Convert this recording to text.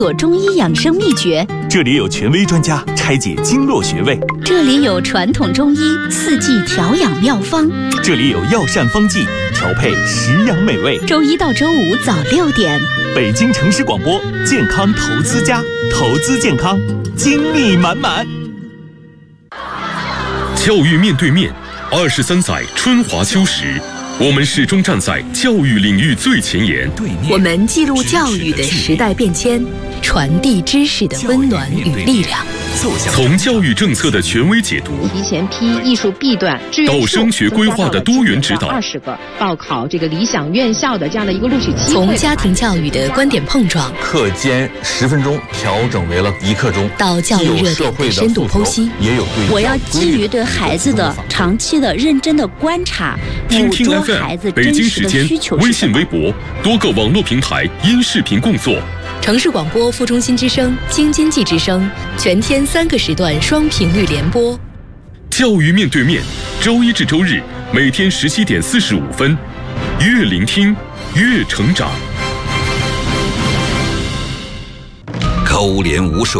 做中医养生秘诀， 这里有权威专家拆解经络穴位， 这里有传统中医四季调养妙方， 这里有药膳方剂调配食养美味。 周一到周五早6点， 北京城市广播健康投资家，投资健康，精力满满。 教育面对面，23载春华秋实，我们始终站在教育领域最前沿。 我们记录教育的时代变迁，传递知识的温暖与力量。 从教育政策的权威解读， 提前批艺术 B 段到升学规划的多元指导 ，20个报考这个理想院校的这样的一个录取机会。 从家庭教育的观点碰撞， 课间10分钟调整为了1刻钟， 到教育热点的深度剖析， 也有对。 我要基于对孩子的长期的认真的观察， 听听捕捉孩子 FM 北真京时间实的需求。 微信、微博多个网络平台因视频共作。 城市广播副中心之声、京津冀之声，全天3个时段双频率联播。 教育面对面，周一至周日每天17点45分，越聆听越成长。 高廉无水